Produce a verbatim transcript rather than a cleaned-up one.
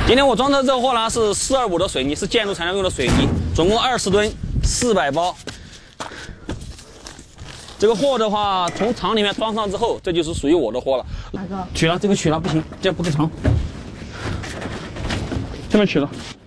今天我装的这个货呢是四二五的水泥，是建筑材料用的水泥，总共二十吨，四百包。这个货的话，从厂里面装上之后，这就是属于我的货了。 哪个？ 取了，这个取了不行，这不够长。这边取了。